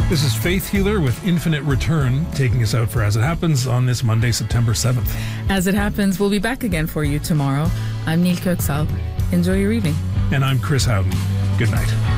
This is Faith Healer with Infinite Return, taking us out for As It Happens on this Monday, September 7th. As It Happens, we'll be back again for you tomorrow. I'm Neil Kirksall. Enjoy your evening. And I'm Chris Howden. Good night.